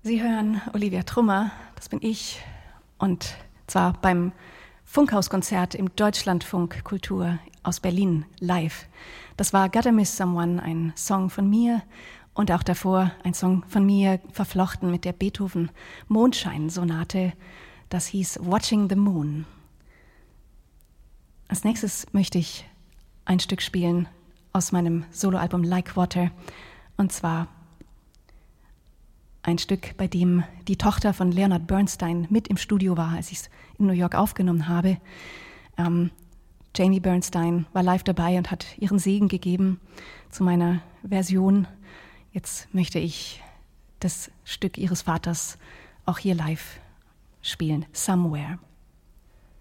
Sie hören Olivia Trummer, das bin ich, und zwar beim Funkhauskonzert im Deutschlandfunk Kultur aus Berlin live. Das war Gotta Miss Someone, ein Song von mir und auch davor ein Song von mir, verflochten mit der Beethoven-Mondschein-Sonate. Das hieß Watching the Moon. Als nächstes möchte ich ein Stück spielen aus meinem Soloalbum Like Water, und zwar ein Stück, bei dem die Tochter von Leonard Bernstein mit im Studio war, als ich es in New York aufgenommen habe. Jamie Bernstein war live dabei und hat ihren Segen gegeben zu meiner Version. Jetzt möchte ich das Stück ihres Vaters auch hier live spielen, Somewhere.